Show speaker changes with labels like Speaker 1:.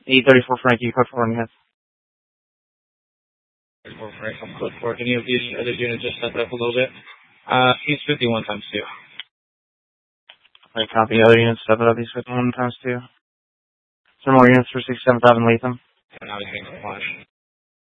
Speaker 1: 834 Frankie, code 4 units.
Speaker 2: For Frank, I'm code 4. Can you have these other units just set that up a little bit? He's 51 times 2.
Speaker 1: I copy other units, step it up, these 51 times 2. Some more units for 67,000 Latham.
Speaker 2: And now he's being flash.